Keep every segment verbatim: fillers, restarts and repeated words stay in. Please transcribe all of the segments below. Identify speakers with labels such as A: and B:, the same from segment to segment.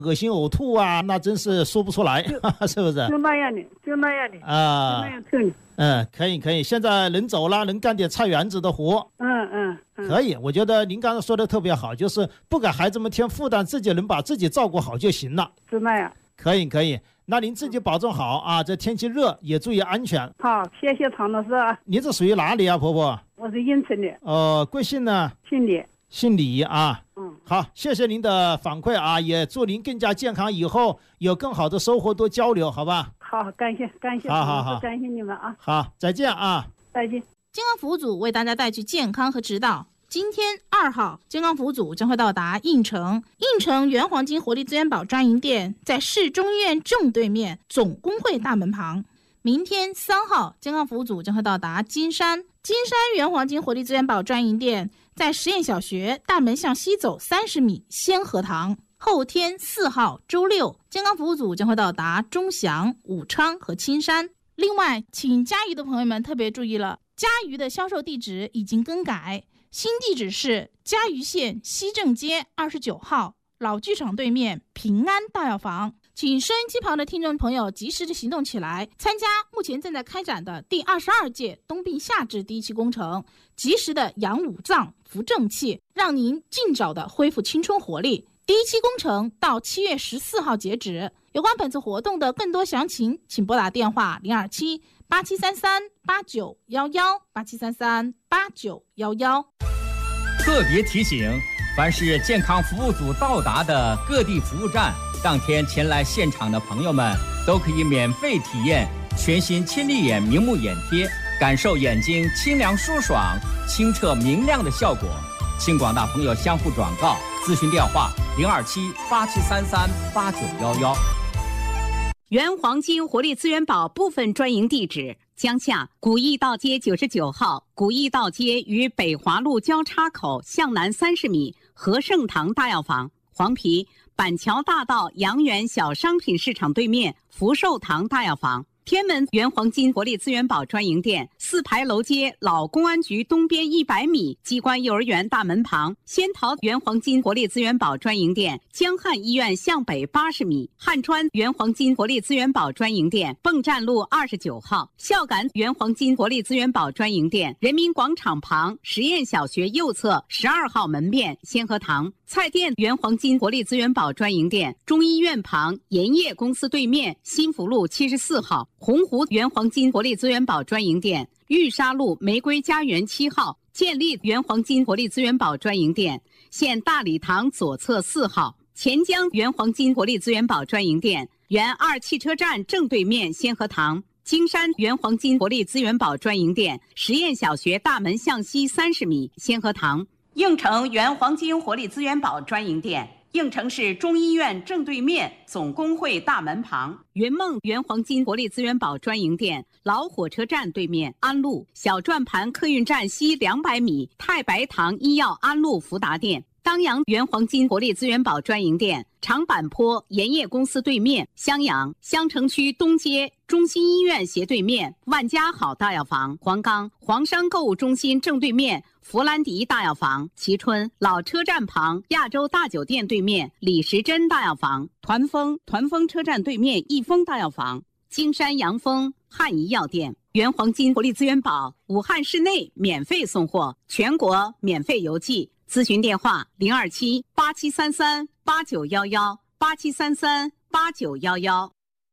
A: 恶心呕吐啊，那真是说不出来，是不是？
B: 就那样的，就那样的
A: 啊，
B: 就那样特的。
A: 嗯，可以可以，现在能走了，能干点菜园子的活。
B: 嗯嗯嗯，
A: 可以。我觉得您刚才说的特别好，就是不给孩子们添负担，自己能把自己照顾好就行了。
B: 是那样。
A: 可以可以，那您自己保重好啊，这天气热也注意安全。
B: 好，谢谢常老师啊。
A: 您是属于哪里啊，婆婆？
B: 我是应城的。
A: 呃，贵姓呢？
B: 姓李。
A: 姓李啊。
B: 嗯，
A: 好，谢谢您的反馈啊，也祝您更加健康，以后有更好的收获，多交流，好吧？
B: 好，感谢感谢，
A: 好好好，
B: 感谢你们啊。
A: 好，再见啊，
B: 再见。
C: 健康服务组为大家带去健康和指导。今天二号，健康服务组将会到达应城，应城原黄金活力资源宝专营店在市中医院正对面总工会大门旁。明天三号，健康服务组将会到达金山，金山原黄金活力资源宝专营店在实验小学大门向西走三十米先河堂。后天四号周六，健康服务组将会到达钟祥、武昌和青山。另外，请嘉鱼的朋友们特别注意了，嘉鱼的销售地址已经更改，新地址是嘉鱼县西正街二十九号老剧场对面平安大药房。请收音机旁的听众朋友及时的行动起来，参加目前正在开展的第二十二届冬病夏治第一期工程，及时的养五脏、扶正气，让您尽早的恢复青春活力。第一期工程到七月十四号截止。有关本次活动的更多详情，请拨打电话零二七八七三三八九幺幺八七三三八九幺幺。
D: 特别提醒，凡是健康服务组到达的各地服务站，当天前来现场的朋友们都可以免费体验全新亲力眼明目眼贴，感受眼睛清凉舒爽、清澈明亮的效果。请广大朋友相互转告，咨询电话零二七八七三三八九幺幺。
E: 原黄金活力资源宝部分专营地址：江夏古驿道街九十九号古驿道街与北华路交叉口向南三十米和盛堂大药房；黄陂板桥大道阳源小商品市场对面福寿堂大药房；天门原黄金活力资源宝专营店四牌楼街老公安局东边一百米机关幼儿园大门旁；仙桃原黄金活力资源宝专营店江汉医院向北八十米；汉川原黄金活力资源宝专营店蚌站路二十九号；孝感原黄金活力资源宝专营店人民广场旁实验小学右侧十二号门面先河堂；菜店原黄金活力资源宝专营店中医院旁盐业公司对面新福路七十四号；洪湖原黄金活力资源宝专营店玉沙路玫瑰家园七号；建立原黄金活力资源宝专营店现大礼堂左侧四号；钱江原黄金活力资源宝专营店原二汽车站正对面先河堂；金山原黄金活力资源宝专营店实验小学大门向西三十米先河堂；应城原黄金活力资源宝专营店应城市中医院正对面总工会大门旁；云梦原黄金活力资源宝专营店老火车站对面安路小转盘客运站西两百米太白堂医药安路福达店；当阳原黄金活力资源宝专营店长坂坡盐业公司对面襄阳襄城区东街中心医院斜对面万家好大药房；黄冈黄山购物中心正对面弗兰迪大药房；蕲春老车站旁亚洲大酒店对面李时珍大药房；团丰团丰车站对面益丰大药房；金山阳丰汉医药店。原黄金活力资源宝武汉市内免费送货，全国免费邮寄。咨询电话零二七八七三三八九幺幺八七三三八九幺幺。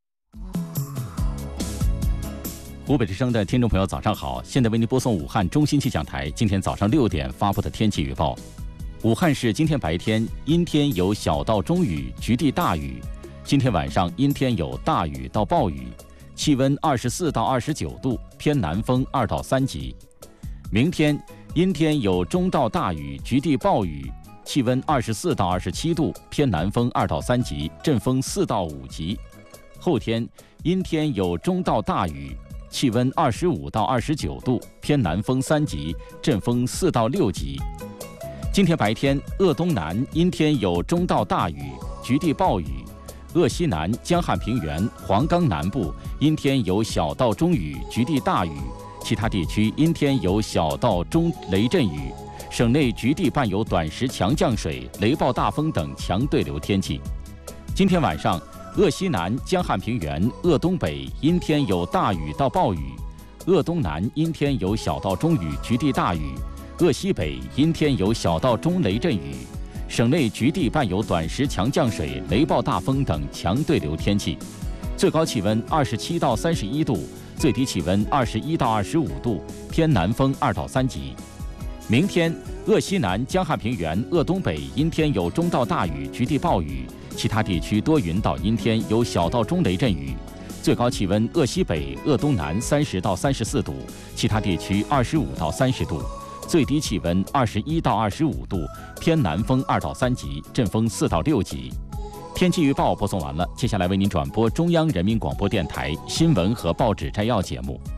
F: 湖北之声的听众朋友早上好，现在为您播送武汉中心气象台今天早上六点发布的天气预报。武汉市今天白天阴天有小到中雨，局地大雨；今天晚上阴天有大雨到暴雨，气温二十四到二十九度，偏南风二到三级。明天阴天有中到大雨，局地暴雨，气温二十四到二十七度，偏南风二到三级，阵风四到五级。后天阴天有中到大雨，气温二十五到二十九度，偏南风三级，阵风四到六级。今天白天鄂东南阴天有中到大雨，局地暴雨；鄂西南江汉平原、黄冈南部阴天有小到中雨，局地大雨；其他地区阴天有小到中雷阵雨，省内局地伴有短时强降水、雷暴大风等强对流天气。 今天晚上，鄂西南、江汉平原、鄂东北阴天有大雨到暴雨，鄂东南阴天有小到中雨，局地大雨；鄂西北阴天有小到中雷阵雨。省内局地伴有短时强降水、雷暴大风等强对流天气，最高气温二十七到三十一度，最低气温二十一到二十五度，偏南风二到三级。明天，鄂西南、江汉平原、鄂东北阴天有中到大雨，局地暴雨，其他地区多云到阴天，有小到中雷阵雨。最高气温鄂西北、鄂东南三十到三十四度，其他地区二十五到三十度。最低气温二十一到二十五度，偏南风二到三级，阵风四到六级。天气预报播送完了，接下来为您转播中央人民广播电台新闻和报纸摘要节目。